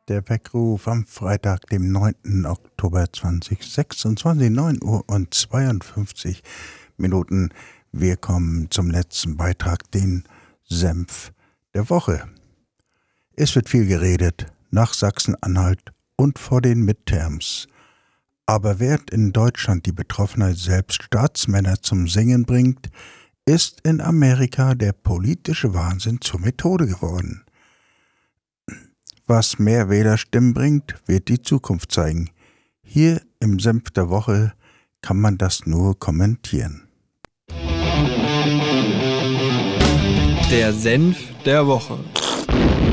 Der Weckruf am Freitag, dem 9. Oktober 2026, 9 Uhr und 52 Minuten. Wir kommen zum letzten Beitrag, den Senf der Woche. Es wird viel geredet nach Sachsen-Anhalt und vor den Midterms. Aber während in Deutschland die Betroffenheit selbst Staatsmänner zum Singen bringt, ist in Amerika der politische Wahnsinn zur Methode geworden. Was mehr Wählerstimmen bringt, wird die Zukunft zeigen. Hier im Senf der Woche kann man das nur kommentieren. Der Senf der Woche.